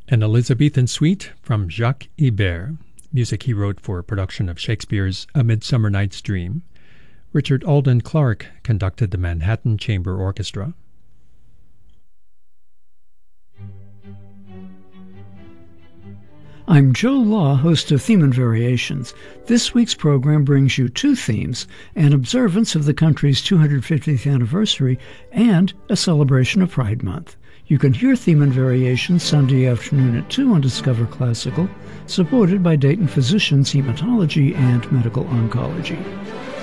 An Elizabethan Suite from Jacques Ibert, music he wrote for a production of Shakespeare's A Midsummer Night's Dream. Richard Alden Clark conducted the Manhattan Chamber Orchestra. I'm Joe Law, host of Theme and Variations. This week's program brings you two themes, an observance of the country's 250th anniversary and a celebration of Pride Month. You can hear Theme and Variations Sunday afternoon at 2 on Discover Classical, supported by Dayton Physicians Hematology and Medical Oncology.